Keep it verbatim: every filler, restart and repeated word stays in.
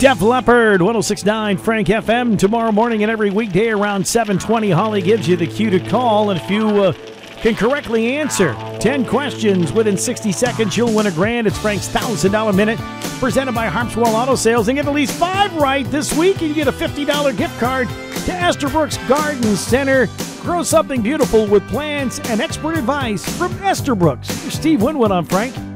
Def Leppard, one oh six point nine Frank F M. Tomorrow morning and every weekday around seven twenty, Holly gives you the cue to call. And if you uh, can correctly answer ten questions within sixty seconds, you'll win a grand. It's Frank's one thousand dollars Minute, presented by Harpswell Auto Sales. And get at least five right this week, and you get a fifty dollars gift card to Esterbrook's Garden Center. Grow something beautiful with plants and expert advice from Esterbrook's. Here's Steve Winwood on Frank.